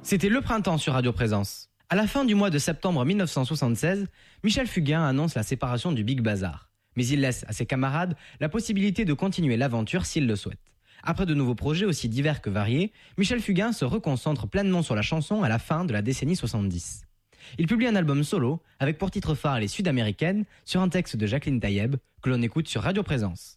C'était le printemps sur Radio Présence. À la fin du mois de septembre 1976, Michel Fugain annonce la séparation du Big Bazar. Mais il laisse à ses camarades la possibilité de continuer l'aventure s'ils le souhaitent. Après de nouveaux projets aussi divers que variés, Michel Fugain se reconcentre pleinement sur la chanson à la fin de la décennie 70. Il publie un album solo avec pour titre phare Les Sud-Américaines sur un texte de Jacqueline Taïeb que l'on écoute sur Radio Présence.